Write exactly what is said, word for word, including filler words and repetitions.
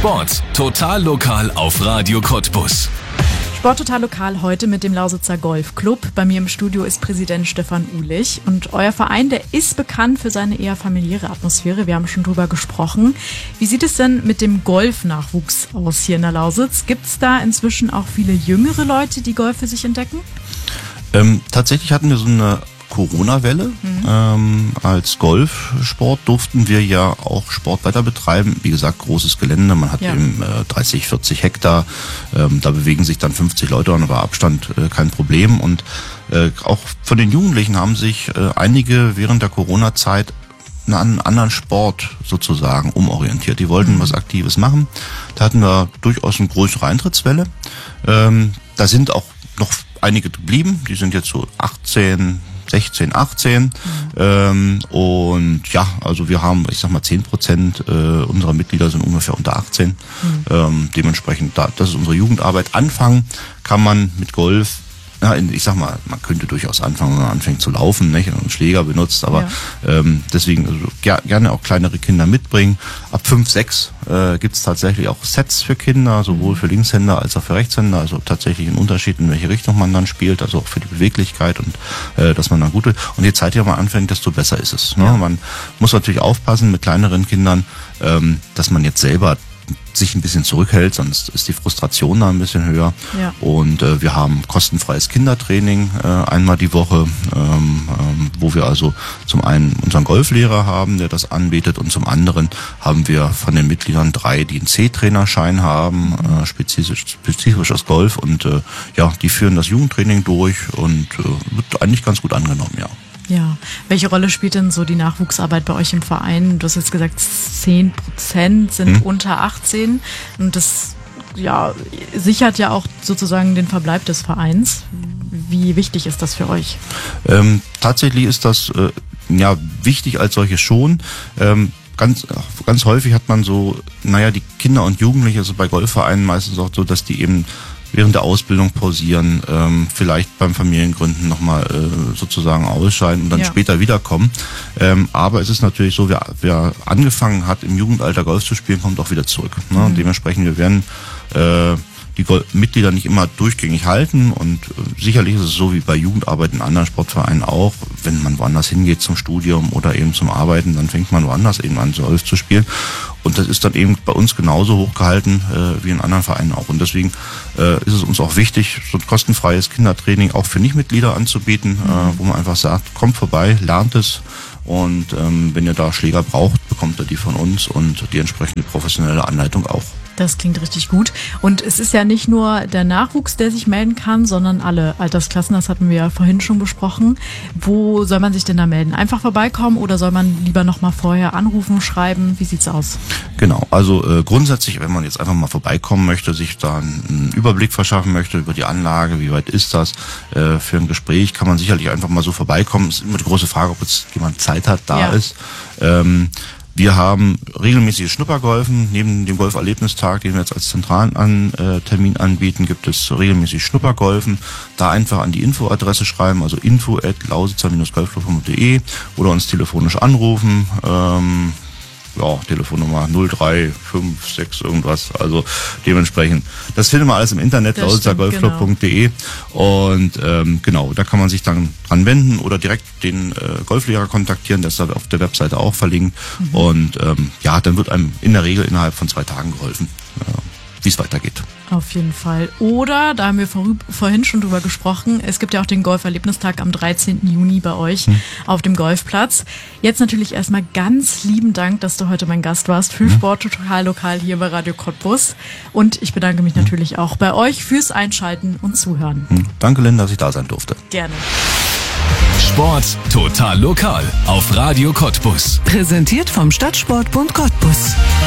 Sport total lokal auf Radio Cottbus. Sport total lokal heute mit dem Lausitzer Golfclub. Bei mir im Studio ist Präsident Stefan Uhlich. Und euer Verein, der ist bekannt für seine eher familiäre Atmosphäre. Wir haben schon drüber gesprochen. Wie sieht es denn mit dem Golfnachwuchs aus hier in der Lausitz? Gibt es da inzwischen auch viele jüngere Leute, die Golf für sich entdecken? Ähm, tatsächlich hatten wir so eine Corona-Welle. Mhm. Ähm, als Golfsport durften wir ja auch Sport weiter betreiben. Wie gesagt, großes Gelände. Man hat ja. eben äh, dreißig, vierzig Hektar. Ähm, da bewegen sich dann fünfzig Leute an, aber Abstand äh, kein Problem. Und äh, auch von den Jugendlichen haben sich äh, einige während der Corona-Zeit einen anderen Sport sozusagen umorientiert. Die wollten mhm. was Aktives machen. Da hatten wir durchaus eine größere Eintrittswelle. Ähm, da sind auch noch einige geblieben. Die sind jetzt so achtzehn, sechzehn, achtzehn. Mhm. Ähm, und ja, also wir haben, ich sag mal, zehn Prozent äh, unserer Mitglieder sind ungefähr unter achtzehn. Mhm. Ähm, dementsprechend, da, das ist unsere Jugendarbeit. Anfangen kann man mit Golf. Ja, ich sag mal, man könnte durchaus anfangen, wenn man anfängt zu laufen, nicht, und einen Schläger benutzt, aber ja. ähm, deswegen also, ger- gerne auch kleinere Kinder mitbringen. Ab fünf, sechs äh, gibt es tatsächlich auch Sets für Kinder, sowohl für Linkshänder als auch für Rechtshänder, also tatsächlich ein Unterschied, in welche Richtung man dann spielt, also auch für die Beweglichkeit und äh, dass man dann gute. Und je zeitiger man anfängt, desto besser ist es. Ne? Ja. Man muss natürlich aufpassen mit kleineren Kindern, ähm, dass man jetzt selber sich ein bisschen zurückhält, sonst ist die Frustration da ein bisschen höher. Ja. Und äh, wir haben kostenfreies Kindertraining äh, einmal die Woche, ähm, ähm, wo wir also zum einen unseren Golflehrer haben, der das anbietet, und zum anderen haben wir von den Mitgliedern drei, die einen C-Trainerschein haben, äh, spezifisch, spezifisch aus Golf, und äh, ja, die führen das Jugendtraining durch und äh, wird eigentlich ganz gut angenommen, ja. Ja, welche Rolle spielt denn so die Nachwuchsarbeit bei euch im Verein? Du hast jetzt gesagt, zehn Prozent sind hm. unter achtzehn, und das ja, sichert ja auch sozusagen den Verbleib des Vereins. Wie wichtig ist das für euch? Ähm, tatsächlich ist das äh, ja wichtig als solches schon. Ähm, Ganz, ganz häufig hat man so, naja, die Kinder und Jugendliche, also bei Golfvereinen meistens auch so, dass die eben während der Ausbildung pausieren, ähm, vielleicht beim Familiengründen nochmal äh, sozusagen ausscheiden und dann ja. später wiederkommen. Ähm, aber es ist natürlich so, wer, wer angefangen hat, im Jugendalter Golf zu spielen, kommt auch wieder zurück. Ne? Mhm. Dementsprechend, wir werden äh, die Gol- Mitglieder nicht immer durchgängig halten, und äh, sicherlich ist es so wie bei Jugendarbeit in anderen Sportvereinen auch, wenn man woanders hingeht zum Studium oder eben zum Arbeiten, dann fängt man woanders eben an, Golf zu spielen. Und das ist dann eben bei uns genauso hochgehalten äh, wie in anderen Vereinen auch. Und deswegen äh, ist es uns auch wichtig, so ein kostenfreies Kindertraining auch für Nichtmitglieder anzubieten, mhm. äh, wo man einfach sagt, kommt vorbei, lernt es. Und ähm, wenn ihr da Schläger braucht, bekommt ihr die von uns und die entsprechende professionelle Anleitung auch. Das klingt richtig gut. Und es ist ja nicht nur der Nachwuchs, der sich melden kann, sondern alle Altersklassen. Das hatten wir ja vorhin schon besprochen. Wo soll man sich denn da melden? Einfach vorbeikommen oder soll man lieber noch mal vorher anrufen, schreiben? Wie sieht's aus? Genau, also äh, grundsätzlich, wenn man jetzt einfach mal vorbeikommen möchte, sich da einen Überblick verschaffen möchte über die Anlage, wie weit ist das, äh, für ein Gespräch, kann man sicherlich einfach mal so vorbeikommen. Es ist immer die große Frage, ob jetzt jemand Zeit hat, da ja. ist. Ähm, Wir haben regelmäßige Schnuppergolfen. Neben dem Golferlebnistag, den wir jetzt als zentralen an, äh, Termin anbieten, gibt es regelmäßig Schnuppergolfen. Da einfach an die Infoadresse schreiben, also info at lausitzer golfclub punkt de, oder uns telefonisch anrufen. Ähm, ja, Telefonnummer null drei fünf sechs irgendwas, also dementsprechend. Das findet man alles im Internet, lausitzer golfclub punkt de, genau. Und ähm, genau, da kann man sich dann dran wenden oder direkt den äh, Golflehrer kontaktieren, der ist auf der Webseite auch verlinkt. Mhm. Und ähm, ja, dann wird einem in der Regel innerhalb von zwei Tagen geholfen, äh, wie es weitergeht. Auf jeden Fall. Oder, da haben wir vor, vorhin schon drüber gesprochen, es gibt ja auch den Golferlebnistag am dreizehnten Juni bei euch hm. auf dem Golfplatz. Jetzt natürlich erstmal ganz lieben Dank, dass du heute mein Gast warst für hm. Sport total lokal hier bei Radio Cottbus. Und ich bedanke mich hm. natürlich auch bei euch fürs Einschalten und Zuhören. Hm. Danke, Linda, dass ich da sein durfte. Gerne. Sport total lokal auf Radio Cottbus. Präsentiert vom Stadtsportbund Cottbus.